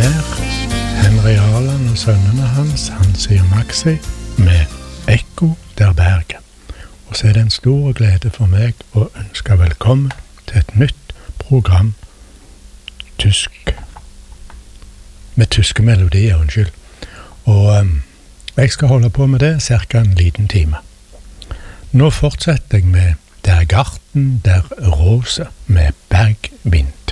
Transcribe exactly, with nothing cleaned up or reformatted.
her, Henry Arland og sønnene hans, Hansi og Maxi, med Ekko der Bergen. Og så er det en stor glede for meg å ønske velkommen til et nytt program, tysk, med tyske melodier, unnskyld. Og um, jeg skal holde på med det cirka en liten time. Nå fortsetter jeg med Der Garten der Rose med Bergwind.